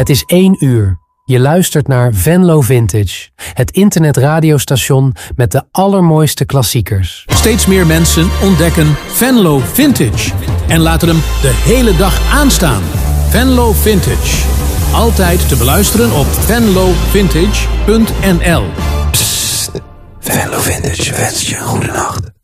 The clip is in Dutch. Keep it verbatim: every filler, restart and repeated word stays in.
Het is één uur. Je luistert naar Venlo Vintage, het internetradiostation met de allermooiste klassiekers. Steeds meer mensen ontdekken Venlo Vintage en laten hem de hele dag aanstaan. Venlo Vintage. Altijd te beluisteren op venlo vintage punt n l. Psst, Venlo Vintage wenst je een goede nacht.